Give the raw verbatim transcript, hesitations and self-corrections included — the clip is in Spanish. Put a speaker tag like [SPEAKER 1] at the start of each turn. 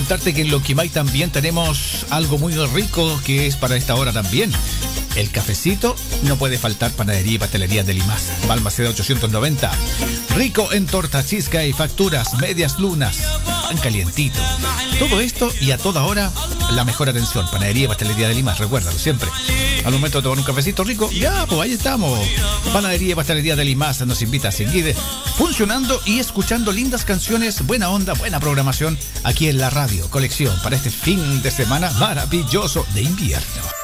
[SPEAKER 1] Contarte que en Lonquimay también tenemos algo muy rico que es para esta hora también. El cafecito no puede faltar. Panadería y pastelería de Limaza, Balmaceda ochocientos noventa. Rico en torta, chisca y facturas, medias lunas, pan calientito. Todo esto y a toda hora la mejor atención. Panadería y pastelería de Limaza, recuérdalo siempre. Al momento de tomar un cafecito rico, ya, pues ahí estamos. Panadería y pastelería de Limaza nos invita a seguir funcionando y escuchando lindas canciones, buena onda, buena programación aquí en la radio. Colección para este fin de semana maravilloso de invierno.